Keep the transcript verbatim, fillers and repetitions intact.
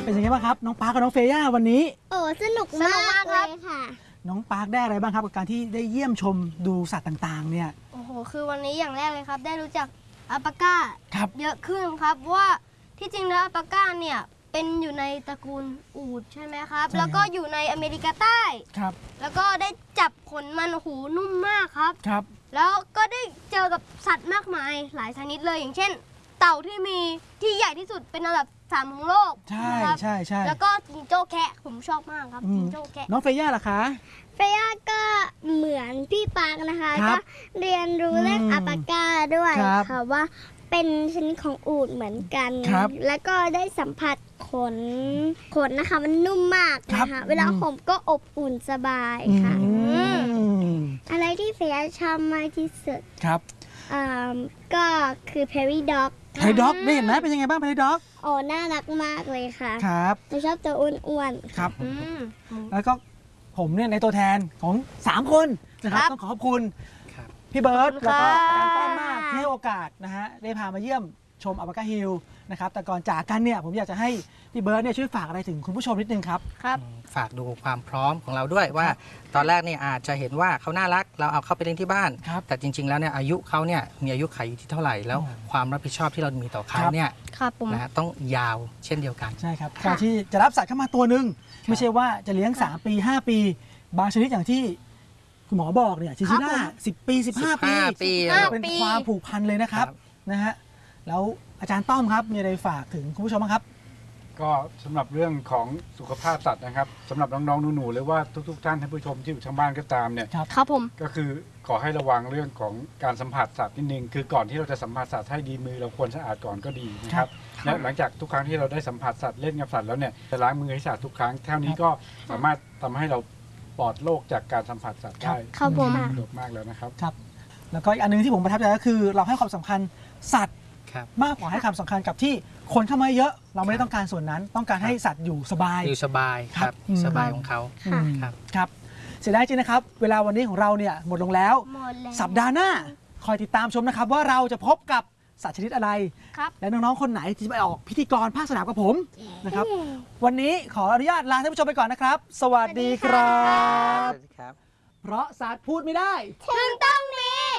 เป็นยังไงบ้างครับน้องปาร์คกับน้องเฟย่าวันนี้โอ้สนุกมากเลยค่ะน้องปาร์คได้อะไรบ้างครับกับการที่ได้เยี่ยมชมดูสัตว์ต่างๆเนี่ยโอ้โหคือวันนี้อย่างแรกเลยครับได้รู้จักอัลปาก้าเยอะขึ้นครับว่าที่จริงแล้วอัลปาก้าเนี่ยเป็นอยู่ในตระกูลอูฐใช่ไหมครับแล้วก็อยู่ในอเมริกาใต้ครับแล้วก็ได้จับขนมันหูนุ่มมากครับครับแล้วก็ได้เจอกับสัตว์มากมายหลายชนิดเลยอย่างเช่นเต่าที่มีที่ใหญ่ที่สุดเป็นอันดับสามของโลกใช่ใช่ใช่แล้วก็จิงโจ้แคะผมชอบมากครับจิงโจ้แคะน้องเฟย่าล่ะคะเฟย่าก็เหมือนพี่ปาร์คนะคะก็เรียนรู้เรื่องอัลปาก้าด้วยค่ะว่าเป็นชนิดของอูฐเหมือนกันแล้วก็ได้สัมผัสขนขนนะคะมันนุ่มมากนะคะเวลาห่มก็อบอุ่นสบายค่ะอะไรที่เฟย่าชอบมากที่สุดครับก็คือเพรี่ด็อกเพรี่ด็อกได้เห็นไหมเป็นยังไงบ้างเพรี่ด็อกโอ้น่ารักมากเลยค่ะครับหนูชอบตัวอ้วนๆครับแล้วก็ผมเนี่ยในตัวแทนของสามคนนะครับต้องขอบคุณพี่เบิร์ตแล้วก็อาจารย์ต้อมมากที่ให้โอกาสนะฮะได้พามาเยี่ยมชมอัลปาก้าฮิลนะครับแต่ก่อนจากกันเนี่ยผมอยากจะให้พี่เบิร์ตเนี่ยช่วยฝากอะไรถึงคุณผู้ชมนิดนึงครับครับฝากดูความพร้อมของเราด้วยว่าตอนแรกเนี่ยอาจจะเห็นว่าเขาน่ารักเราเอาเขาไปเลี้ยงที่บ้านแต่จริงๆแล้วเนี่ยอายุเขาเนี่ยมีอายุขัยอยู่ที่เท่าไหร่แล้วความรับผิดชอบที่เรามีต่อเขาเนี่ยนะต้องยาวเช่นเดียวกันใช่ครับการที่จะรับสัตว์เข้ามาตัวนึงไม่ใช่ว่าจะเลี้ยงสามปีห้าปีบางชนิดอย่างที่คุณหมอบอกเนี่ยชิชิน่าสิบปีสิบห้าปีเป็นความผูกพันเลยนะครับนะฮะแล้วอาจารย์ต้อมครับมีอะไรฝากถึงคุณผู้ชมบ้างครับก็สำหรับเรื่องของสุขภาพสัตว์นะครับสำหรับน้องๆหนูๆหรือว่าทุกๆท่านท่านผู้ชมที่อยู่ทางบ้านก็ตามเนี่ยครับผมก็คือขอให้ระวังเรื่องของการสัมผัสสัตว์นิดนึงคือก่อนที่เราจะสัมผัสสัตว์ให้ดีมือเราควรสะอาดก่อนก็ดีนะครับและหลังจากทุกครั้งที่เราได้สัมผัสสัตว์เล่นกับสัตว์แล้วเนี่ยจะล้างมือให้สะอาดทุกครั้งเท่านี้ก็สามารถทำให้เราปลอดโรคจากการสัมผัสสัตว์ได้ครับผมสะดวกมากแล้วนะครับครับแล้วก็อีกอันนึงที่ผมประทับใจก็คือเราให้ความสำคัญสัตว์มากกว่าให้ความสำคัญกับที่คนเข้ามาเยอะเราไม่ได้ต้องการส่วนนั้นต้องการให้สัตว์อยู่สบายอยู่สบายครับสบายของเขาครับครับเสียดายจริงนะครับเวลาวันนี้ของเราเนี่ยหมดลงแล้วสัปดาห์หน้าคอยติดตามชมนะครับว่าเราจะพบกับสัตว์ชนิดอะไรและน้องๆคนไหนที่จะไปออกพิธีกรภาคสนามกับผมนะครับวันนี้ขออนุญาตลาท่านผู้ชมไปก่อนนะครับสวัสดีครับเพราะสัตว์พูดไม่ได้ถึงต้อง